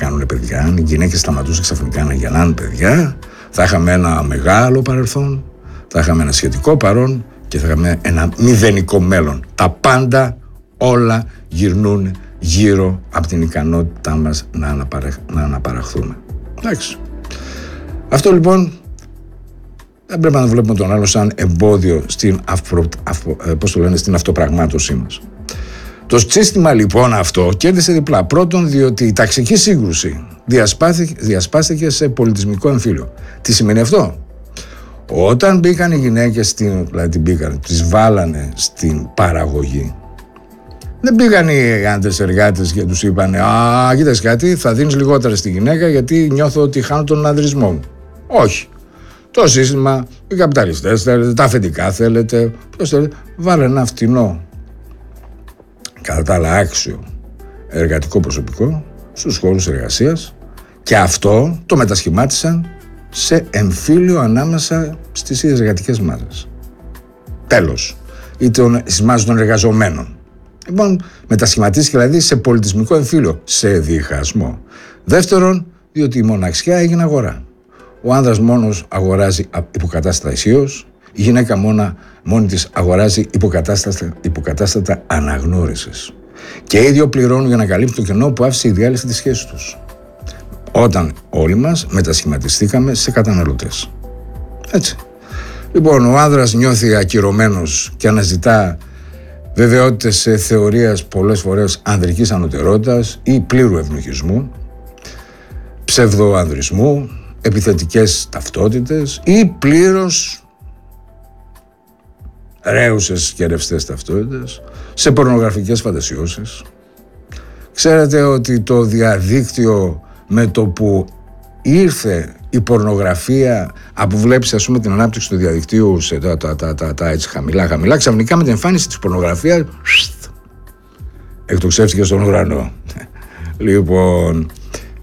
κάνουν παιδιά, αν οι γυναίκες σταματούσαν ξαφνικά να γεννάνε παιδιά, θα είχαμε ένα μεγάλο παρελθόν, θα είχαμε ένα σχετικό παρόν και θα είχαμε ένα μηδενικό μέλλον. Τα πάντα όλα γυρνούν γύρω από την ικανότητά μας να αναπαραχθούμε. Εντάξει. Αυτό λοιπόν δεν πρέπει να βλέπουμε τον άλλο σαν εμπόδιο στην αυτοπραγμάτωσή μας. Το σύστημα λοιπόν αυτό κέρδισε διπλά. Πρώτον, διότι η ταξική σύγκρουση διασπάστηκε σε πολιτισμικό εμφύλιο. Τι σημαίνει αυτό? Όταν μπήκαν οι γυναίκες, τις βάλανε στην παραγωγή, δεν πήγαν οι άντρες εργάτες και τους είπαν κοίτας κάτι, θα δίνεις λιγότερα στη γυναίκα γιατί νιώθω ότι χάνω τον ανδρισμό μου. Όχι. Το σύστημα, οι καπιταλιστές θέλετε, τα αφεντικά θέλετε, ποιος θέλετε, βάλε ένα φτηνό, κατά τα άλλα άξιο εργατικό προσωπικό στους χώρους εργασίας και αυτό το μετασχημάτισαν σε εμφύλιο ανάμεσα στις ίδιες εργατικές μάζες. Τέλος. Ή στις μάζες των εργαζομένων. Λοιπόν, μετασχηματίστηκε δηλαδή σε πολιτισμικό εμφύλιο, σε διχασμό. Δεύτερον, διότι η μοναξιά έγινε αγορά. Ο άνδρας μόνος αγοράζει υποκατάστατα ισχύως, η γυναίκα μόνη της αγοράζει υποκατάστατα αναγνώρισης. Και οι ίδιοι πληρώνουν για να καλύψουν το κενό που άφησε η διάλυση της σχέσης τους. Όταν όλοι μας μετασχηματιστήκαμε σε καταναλωτές. Έτσι. Λοιπόν, ο άνδρας νιώθει ακυρωμένος και αναζητά βεβαιότητες θεωρίας πολλές φορές ανδρικής ανωτερότητας ή πλήρου ευνοχισμού, ψευδοανδρισμού, επιθετικές ταυτότητες ή πλήρως ρέουσες και ρευστές ταυτότητες, σε πορνογραφικές φαντασιώσεις. Ξέρετε ότι το διαδίκτυο, με το που ήρθε η πορνογραφία, από βλέπεις ας πούμε την ανάπτυξη του διαδικτύου σε τα έτσι χαμηλά, ξαφνικά με την εμφάνιση της πορνογραφίας εκτοξεύτηκε στον ουρανό. Λοιπόν,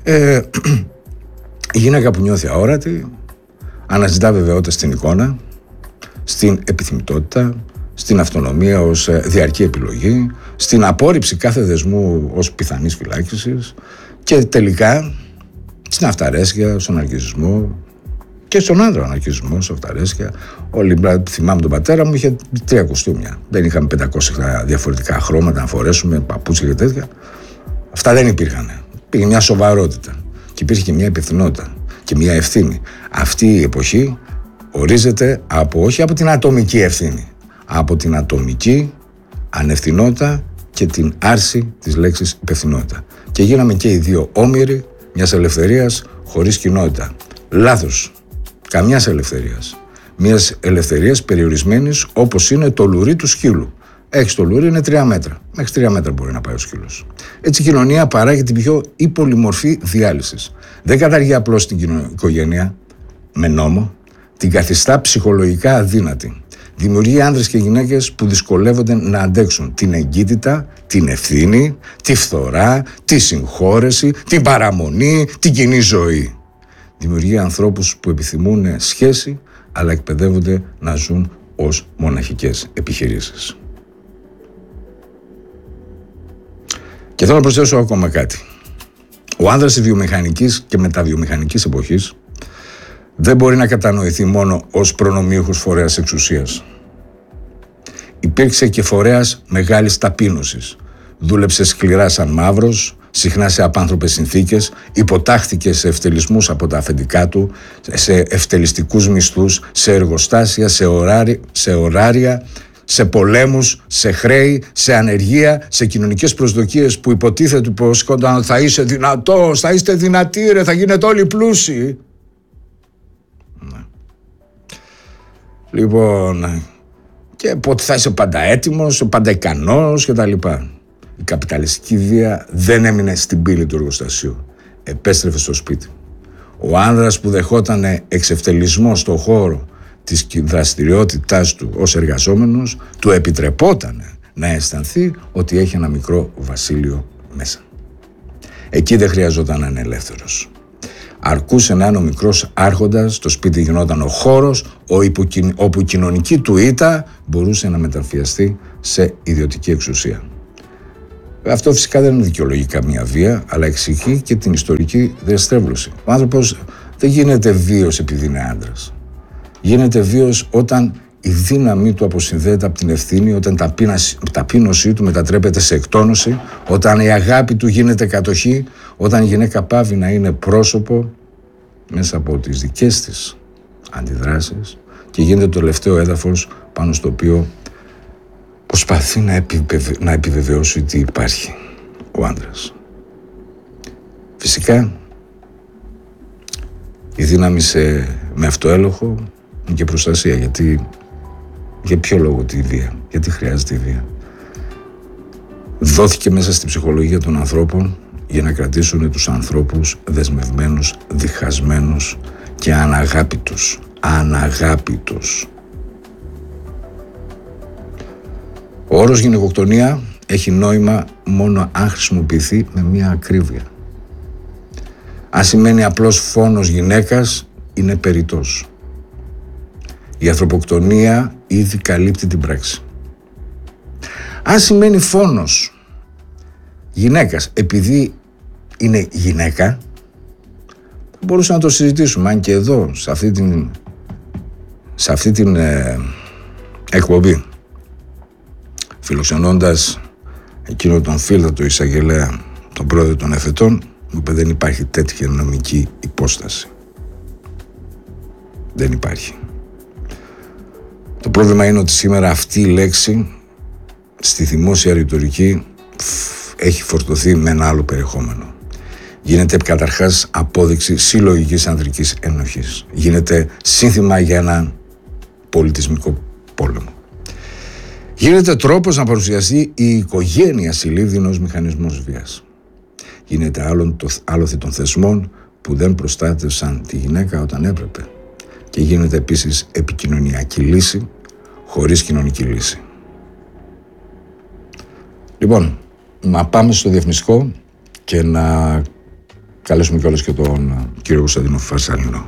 η γυναίκα που νιώθει αόρατη αναζητά βεβαιότητα στην εικόνα, στην επιθυμητότητα, στην αυτονομία ως διαρκή επιλογή, στην απόρριψη κάθε δεσμού ως πιθανής φυλάκισης και τελικά στην αυταρέσκεια, στον αρκισμό και στον άντρα αναρκισμό, στον αυταρέσκεια. Όλοι, θυμάμαι τον πατέρα μου, είχε 3 κουστούμια. Δεν είχαμε 500 διαφορετικά χρώματα να φορέσουμε, παπούτσια και τέτοια. Αυτά δεν υπήρχαν. Πήγε μια σοβαρότητα και υπήρχε και μια υπευθυνότητα και μια ευθύνη. Αυτή η εποχή ορίζεται όχι από την ατομική ευθύνη, από την ατομική ανευθυνότητα και την άρση της λέξης υπευθυνότητα. Και γίναμε και οι δύο όμοιροι μιας ελευθερίας χωρίς κοινότητα. Λάθος. Καμιάς ελευθερίας. Μιας ελευθερίας περιορισμένης όπως είναι το λουρί του σκύλου. Έχεις το λουρί, είναι 3 μέτρα. Μέχρι 3 μέτρα μπορεί να πάει ο σκύλος. Έτσι η κοινωνία παράγει την πιο υπολυμορφή διάλυσης. Δεν καταργεί απλώς την οικογένεια με νόμο, την καθιστά ψυχολογικά αδύνατη. Δημιουργεί άνδρες και γυναίκες που δυσκολεύονται να αντέξουν την εγκύτητα, την ευθύνη, τη φθορά, τη συγχώρεση, την παραμονή, την κοινή ζωή. Δημιουργεί ανθρώπους που επιθυμούν σχέση, αλλά εκπαιδεύονται να ζουν ως μοναχικές επιχειρήσεις. Και θέλω να προσθέσω ακόμα κάτι. Ο άνδρας της βιομηχανικής και μεταβιομηχανικής εποχής δεν μπορεί να κατανοηθεί μόνο ως προνομίουχος φορέας εξουσίας. Υπήρξε και φορέας μεγάλης ταπείνωσης. Δούλεψε σκληρά σαν μαύρος, συχνά σε απάνθρωπες συνθήκες, υποτάχθηκε σε ευτελισμούς από τα αφεντικά του, σε ευτελιστικούς μισθούς, σε εργοστάσια, σε ωράρια, σε πολέμους, σε χρέη, σε ανεργία, σε κοινωνικές προσδοκίες που υποτίθεται πως θα είσαι δυνατός, θα είστε δυνατοί ρε, θα γίνετε όλοι πλούσιοι. Λοιπόν, και ότι θα είσαι πάντα έτοιμος, πάντα ικανός και τα λοιπά. Η καπιταλιστική βία δεν έμεινε στην πύλη του εργοστασίου. Επέστρεφε στο σπίτι. Ο άνδρας που δεχόταν εξευτελισμό στον χώρο της δραστηριότητάς του ως εργαζόμενος, του επιτρεπόταν να αισθανθεί ότι έχει ένα μικρό βασίλειο μέσα. Εκεί δεν χρειαζόταν να είναι ελεύθερος. Αρκούσε να είναι ο μικρός άρχοντας, το σπίτι γινόταν ο χώρος όπου η κοινωνική του ήττα μπορούσε να μεταφιαστεί σε ιδιωτική εξουσία. Αυτό φυσικά δεν δικαιολογεί καμία βία, αλλά εξηγεί και την ιστορική διαστρέβλωση. Ο άνθρωπος δεν γίνεται βίος επειδή είναι άντρας. Γίνεται βίος όταν η δύναμή του αποσυνδέεται από την ευθύνη, όταν η ταπείνωσή του μετατρέπεται σε εκτόνωση, όταν η αγάπη του γίνεται κατοχή, όταν η γυναίκα πάβει να είναι πρόσωπο μέσα από τις δικές της αντιδράσεις και γίνεται το τελευταίο έδαφος πάνω στο οποίο προσπαθεί να επιβεβαιώσει ότι υπάρχει ο άντρας. Φυσικά η δύναμη με αυτοέλογο είναι και προστασία, γιατί για ποιο λόγο τη βία, γιατί χρειάζεται η βία. Δόθηκε μέσα στη ψυχολογία των ανθρώπων για να κρατήσουν τους ανθρώπους δεσμευμένους, διχασμένους και αναγάπητους. Ο όρος γυναικοκτονία έχει νόημα μόνο αν χρησιμοποιηθεί με μια ακρίβεια. Αν σημαίνει απλώς φόνος γυναίκας, είναι περιττός. Η ανθρωποκτονία ήδη καλύπτει την πράξη. Αν σημαίνει φόνος γυναίκας επειδή είναι γυναίκα, θα μπορούσαμε να το συζητήσουμε. Αν και εδώ, σε αυτή την εκπομπή, φιλοξενώντας εκείνο τον φίλτατο εισαγγελέα, τον πρόεδρο των εφετών, μου είπε δεν υπάρχει τέτοια νομική υπόσταση. Δεν υπάρχει. Το πρόβλημα είναι ότι σήμερα αυτή η λέξη στη δημόσια ρητορική έχει φορτωθεί με ένα άλλο περιεχόμενο. Γίνεται καταρχάς απόδειξη συλλογικής ανδρικής ενοχής. Γίνεται σύνθημα για έναν πολιτισμικό πόλεμο. Γίνεται τρόπος να παρουσιαστεί η οικογένεια συλλήβδινος μηχανισμός βίας. Γίνεται άλοθη των θεσμών που δεν προστάτευσαν τη γυναίκα όταν έπρεπε. Και γίνεται επίσης επικοινωνιακή λύση χωρίς κοινωνική λύση. Λοιπόν, να πάμε στο διαφημιστικό και να καλέσουμε κιόλας και τον κύριο Κωνσταντίνο Φασαλινό.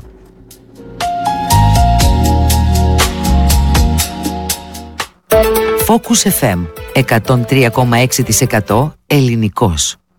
Focus FM 103,6% ελληνικός.